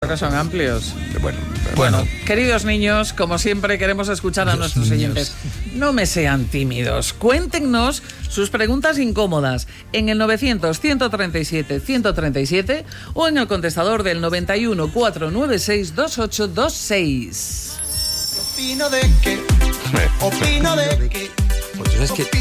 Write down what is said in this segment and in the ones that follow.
Pero son amplios. Bueno, queridos niños, como siempre queremos escuchar a nuestros oyentes. No me sean tímidos. Cuéntenos sus preguntas incómodas en el 900-137-137 o en el contestador del 91-496-2826. Opino de que. Opino de que. Pues es que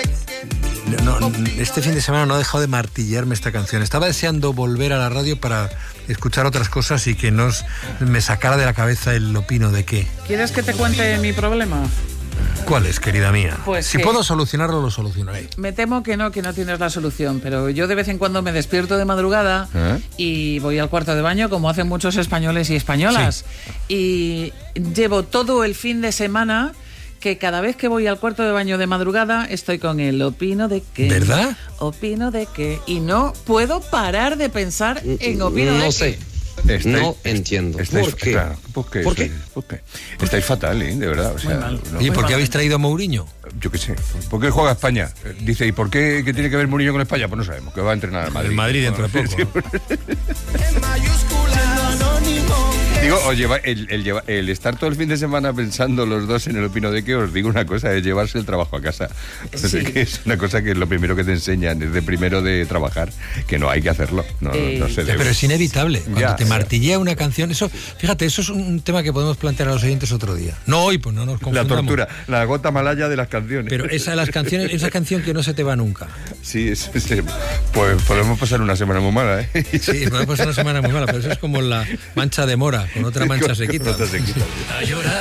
este fin de semana no he dejado de martillarme esta canción. Estaba deseando volver a la radio para escuchar otras cosas y que me sacara de la cabeza el opino de qué. ¿Quieres que te cuente mi problema? ¿Cuál es, querida mía? Pues si puedo solucionarlo, lo solucionaré. Me temo que no tienes la solución, pero yo de vez en cuando me despierto de madrugada y voy al cuarto de baño, como hacen muchos españoles y españolas, y llevo todo el fin de semana que cada vez que voy al cuarto de baño de madrugada estoy con el opino de qué. ¿Verdad? Opino de qué. Y no puedo parar de pensar en opino de qué. No sé. No entiendo. ¿Por qué? Claro, ¿Por qué? Estáis fatal, de verdad. O sea, muy mal. ¿Y por qué habéis traído a Mourinho? Yo qué sé. ¿Por qué juega España? Dice, ¿y por qué tiene que ver Mourinho con España? Pues no sabemos, que va a entrenar al Madrid. El Madrid dentro de poco. En mayúscula anónimo. Digo, el estar todo el fin de semana pensando los dos en el opino de qué, os digo una cosa, es llevarse el trabajo a casa. Sí. Que es una cosa que es lo primero que te enseñan, es de primero de trabajar, que no hay que hacerlo, no se debe. Pero es inevitable. Cuando te martillea una canción, eso es un tema que podemos plantear a los oyentes otro día. No hoy, pues no nos confundamos. La tortura, la gota malaya de las canciones. Pero esa canción que no se te va nunca. Sí, pues podemos pasar una semana muy mala, ¿eh? Sí, podemos pasar una semana muy mala, pero eso es como la mancha de mora, con otra mancha se quita. Con otra se quita. A llorar.